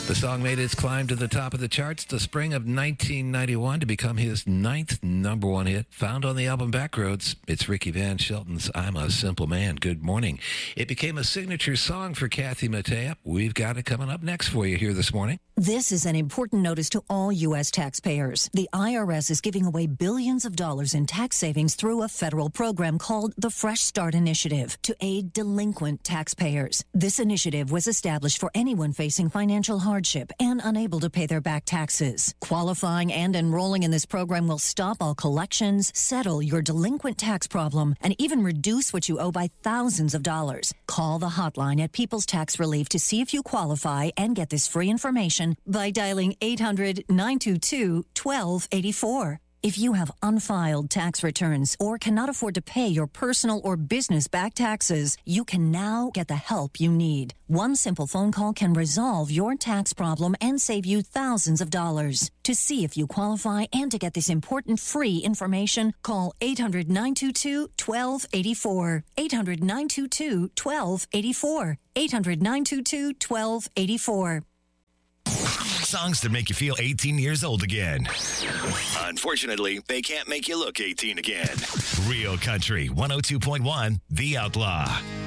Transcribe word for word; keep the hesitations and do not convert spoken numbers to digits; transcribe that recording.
The song made its climb to the top of the charts the spring of nineteen ninety-one to become his ninth number one hit. Found on the album Backroads, it's Ricky Van Shelton's I'm a Simple Man. Good morning. It became a signature song for Kathy Mattea. We've got it coming up next for you here this morning. This is an important notice to all U S taxpayers. The I R S is giving away billions of dollars in tax savings through a federal program called the Fresh Start Initiative to aid delinquent taxpayers. This initiative was established for anyone facing financial hardship and unable to pay their back taxes. Qualifying and enrolling in this program will stop all collections, settle your delinquent tax problem, and even reduce what you owe by thousands of dollars. Call the hotline at People's Tax Relief to see if you qualify and get this free information by dialing eight hundred, nine two two, one two eight four. If you have unfiled tax returns or cannot afford to pay your personal or business back taxes, you can now get the help you need. One simple phone call can resolve your tax problem and save you thousands of dollars. To see if you qualify and to get this important free information, call eight hundred, nine two two, one two eight four. eight hundred, nine two two, one two eight four. eight hundred, nine two two, one two eight four. Songs that make you feel eighteen years old again. Unfortunately, they can't make you look eighteen again. Real Country one oh two point one, The Outlaw.